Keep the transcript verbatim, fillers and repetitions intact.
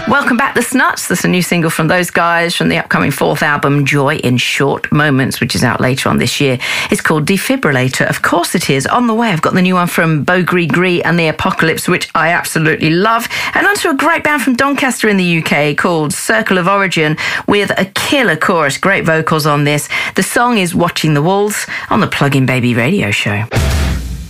Welcome back, The Snuts. That's a new single from those guys from the upcoming fourth album, Joy in Short Moments, which is out later on this year. It's called Defibrillator. Of course it is. On the way, I've got the new one from Beaugris Gris and the Apocalypse, which I absolutely love. And onto a great band from Doncaster in the U K called Circle of Origin with a killer chorus. Great vocals on this. The song is Watching the Walls on the Plug-in Baby radio show.